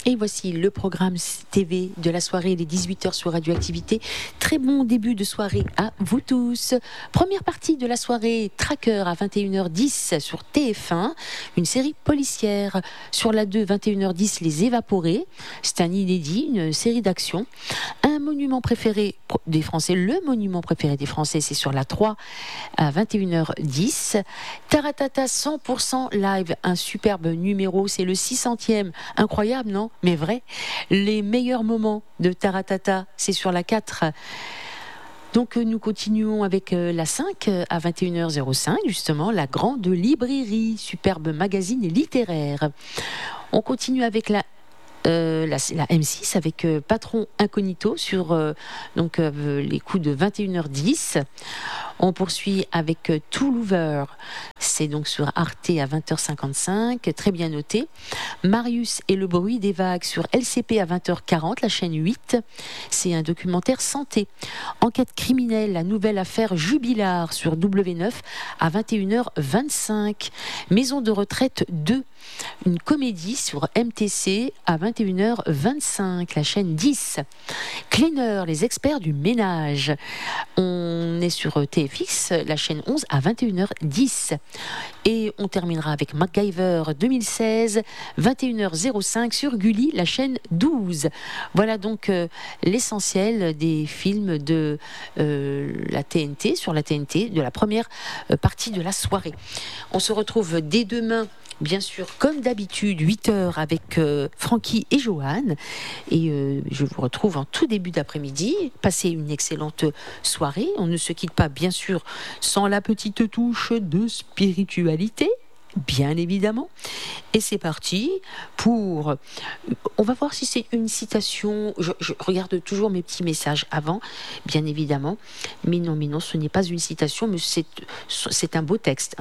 Et voici le programme TV de la soirée, les 18h sur Radioactivité. Très bon début de soirée à vous tous. Première partie de la soirée, Tracker à 21h10 sur TF1, une série policière. Sur la 2, 21h10, Les Évaporés. C'est un inédit, une série d'action. Un monument préféré des Français, le monument préféré des Français, c'est sur la 3 à 21h10. Taratata 100% live, un superbe numéro, c'est le 600e. Incroyable, non ? Mais vrai. Les meilleurs moments de Taratata, c'est sur la 4. Donc nous continuons avec la 5 à 21h05, justement, la grande librairie, superbe magazine littéraire. On continue avec la M6 avec Patron Incognito sur les coups de 21h10. On poursuit avec Tout Lover, c'est donc sur Arte à 20h55, très bien noté. Marius et le bruit des vagues sur LCP à 20h40, la chaîne 8, c'est un documentaire santé. Enquête criminelle, la nouvelle affaire Jubilard sur W9 à 21h25. Maison de retraite 2, une comédie sur MTC à 21h25, la chaîne 10. Cleaner, les experts du ménage. On est sur TFX, la chaîne 11 à 21h10. Et on terminera avec MacGyver 2016, 21h05 sur Gulli, la chaîne 12. Voilà donc l'essentiel des films de la TNT, sur la TNT, de la première partie de la soirée. On se retrouve dès demain, bien sûr, comme d'habitude, 8h avec Francky et Joanne. Et je vous retrouve en tout début d'après-midi. Passez une excellente soirée. On ne se quitte pas, bien sûr, sans la petite touche de spiritualité, bien évidemment. Et c'est parti pour... On va voir si c'est une citation. Je regarde toujours mes petits messages avant, bien évidemment. Mais non, ce n'est pas une citation, mais c'est un beau texte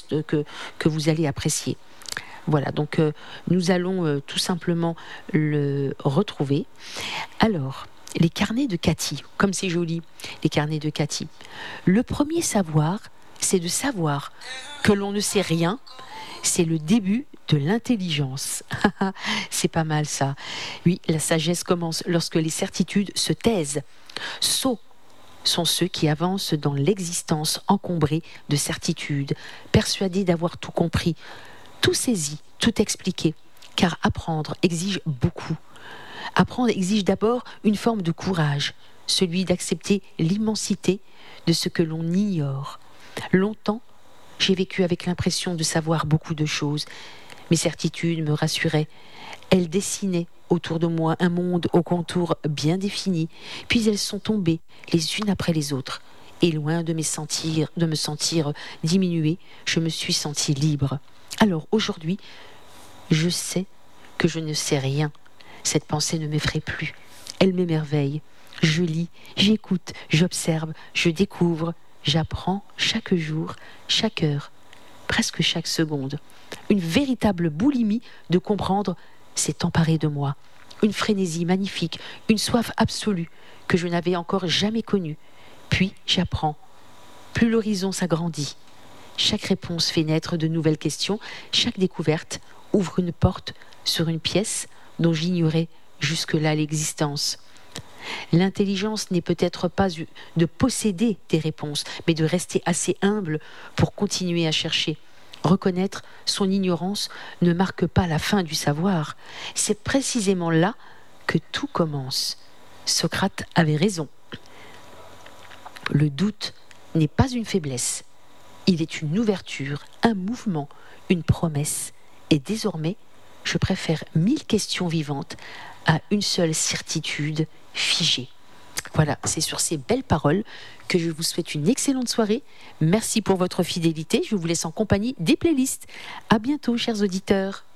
que vous allez apprécier. Voilà, donc nous allons tout simplement le retrouver. Alors, les carnets de Cathy, comme c'est joli, les carnets de Cathy. Le premier savoir, c'est de savoir que l'on ne sait rien. C'est le début de l'intelligence. C'est pas mal ça. Oui, la sagesse commence lorsque les certitudes se taisent. Sots sont ceux qui avancent dans l'existence encombrée de certitudes, persuadés d'avoir tout compris, tout saisi, tout expliqué. Car apprendre exige beaucoup. Apprendre exige d'abord une forme de courage, celui d'accepter l'immensité de ce que l'on ignore. Longtemps, j'ai vécu avec l'impression de savoir beaucoup de choses. Mes certitudes me rassuraient. Elles dessinaient autour de moi un monde aux contours bien définis. Puis elles sont tombées les unes après les autres. Et loin de me sentir diminuée, je me suis sentie libre. Alors aujourd'hui, je sais que je ne sais rien. Cette pensée ne m'effraie plus. Elle m'émerveille. Je lis, j'écoute, j'observe, je découvre. J'apprends chaque jour, chaque heure, presque chaque seconde. Une véritable boulimie de comprendre s'est emparée de moi. Une frénésie magnifique, une soif absolue que je n'avais encore jamais connue. Puis j'apprends. Plus l'horizon s'agrandit. Chaque réponse fait naître de nouvelles questions. Chaque découverte ouvre une porte sur une pièce dont j'ignorais jusque-là l'existence. L'intelligence n'est peut-être pas de posséder des réponses, mais de rester assez humble pour continuer à chercher. Reconnaître son ignorance ne marque pas la fin du savoir. C'est précisément là que tout commence. Socrate avait raison. Le doute n'est pas une faiblesse. Il est une ouverture, un mouvement, une promesse. Et désormais, je préfère 1000 questions vivantes à une seule certitude figée. Voilà, c'est sur ces belles paroles que je vous souhaite une excellente soirée. Merci pour votre fidélité. Je vous laisse en compagnie des playlists. À bientôt, chers auditeurs.